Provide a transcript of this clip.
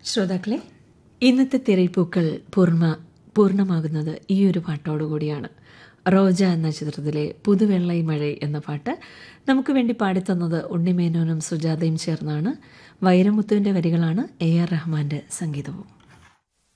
ശ്രോതാക്കളെ, ഇന്നത്തെ തിരയിപ്പൂക്കൾ പൂർണ്ണമാകുന്നത് ഈ ഒരു പാട്ടോടുകൂടിയാണ്. റോജ എന്ന ചിത്രത്തിലെ പുതുവെള്ളൈ മഴ എന്ന പാട്ട് നമുക്ക് വേണ്ടി പാടിത്തന്നത് ഉണ്ണിമേനോനും സുജാതയും ചേർന്നാണ്. വൈരമുത്തുവിൻ്റെ വരികളാണ്, AR റഹ്മാൻ്റെ സംഗീതവും.